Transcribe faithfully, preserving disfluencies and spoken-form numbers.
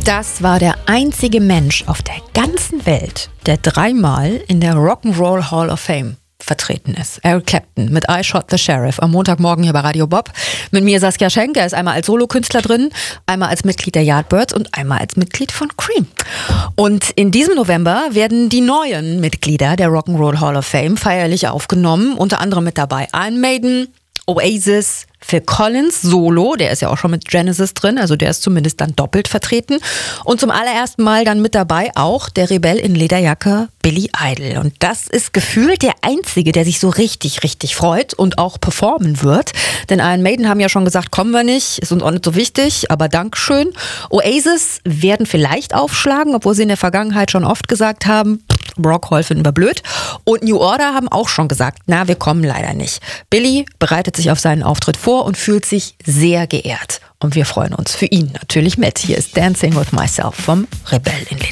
Das war der einzige Mensch auf der ganzen Welt, der dreimal in der Rock'n'Roll Hall of Fame vertreten ist. Eric Clapton mit I Shot the Sheriff am Montagmorgen hier bei Radio Bob. Mit mir Saskia Schenk. Er ist einmal als Solokünstler drin, einmal als Mitglied der Yardbirds und einmal als Mitglied von Cream. Und in diesem November werden die neuen Mitglieder der Rock'n'Roll Hall of Fame feierlich aufgenommen. Unter anderem mit dabei Iron Maiden, Oasis, Phil Collins solo, der ist ja auch schon mit Genesis drin, also der ist zumindest dann doppelt vertreten. Und zum allerersten Mal dann mit dabei auch der Rebell in Lederjacke Billy Idol. Und das ist gefühlt der Einzige, der sich so richtig, richtig freut und auch performen wird. Denn Iron Maiden haben ja schon gesagt, kommen wir nicht, ist uns auch nicht so wichtig, aber Dankeschön. Oasis werden vielleicht aufschlagen, obwohl sie in der Vergangenheit schon oft gesagt haben, Rock Hall finden wir blöd. Und New Order haben auch schon gesagt, na, wir kommen leider nicht. Billy bereitet sich auf seinen Auftritt vor und fühlt sich sehr geehrt. Und wir freuen uns für ihn natürlich mit. Hier ist Dancing with Myself vom Rebell in Lederjacke.